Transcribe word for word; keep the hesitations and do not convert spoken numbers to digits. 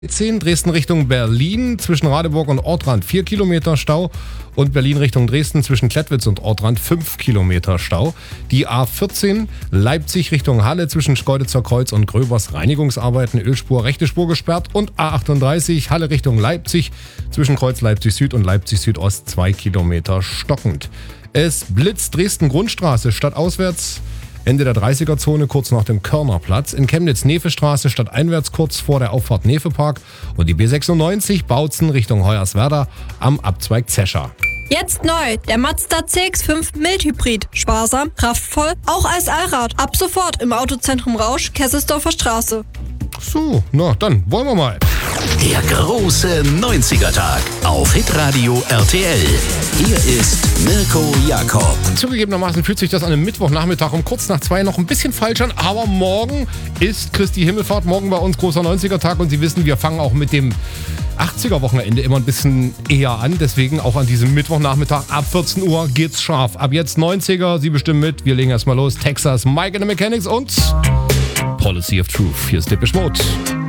zehn Dresden Richtung Berlin zwischen Radeburg und Ortrand vier Kilometer Stau und Berlin Richtung Dresden zwischen Klettwitz und Ortrand fünf Kilometer Stau. Die A vierzehn Leipzig Richtung Halle zwischen Schkeuditzer Kreuz und Gröbers Reinigungsarbeiten, Ölspur, rechte Spur gesperrt und A achtunddreißig Halle Richtung Leipzig zwischen Kreuz Leipzig Süd und Leipzig Südost zwei Kilometer stockend. Es blitzt Dresden Grundstraße stadtauswärts. Ende der dreißiger-Zone kurz nach dem Körnerplatz. In Chemnitz Nefestraße stadteinwärts kurz vor der Auffahrt Nefepark. Und die B sechsundneunzig Bautzen Richtung Hoyerswerda am Abzweig Zescha. Jetzt neu, der Mazda C X fünf Mildhybrid. Sparsam, kraftvoll, auch als Allrad. Ab sofort im Autozentrum Rausch, Kesselsdorfer Straße. So, na dann wollen wir mal. Der große neunziger-Tag auf Hitradio R T L. Hier ist Mirko Jakob. Zugegebenermaßen fühlt sich das an einem Mittwochnachmittag um kurz nach zwei noch ein bisschen falsch an, aber morgen ist Christi Himmelfahrt, morgen bei uns großer neunziger-Tag und Sie wissen, wir fangen auch mit dem achtziger-Wochenende immer ein bisschen eher an, deswegen auch an diesem Mittwochnachmittag ab vierzehn Uhr geht's scharf. Ab jetzt neunziger, Sie bestimmen mit, wir legen erstmal los. Texas, Mike and the Mechanics und Policy of Truth. Hier ist Depeche Mode.